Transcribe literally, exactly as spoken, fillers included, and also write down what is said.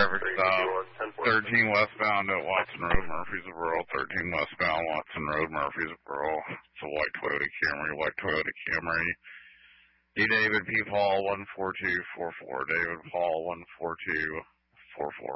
Traffic stop. thirteen westbound at Watson Road, Murfreesboro. thirteen westbound, Watson Road, Murfreesboro. It's a white Toyota Camry, white Toyota Camry. D. David P. Paul, one four two four four. David Paul, one four two four four.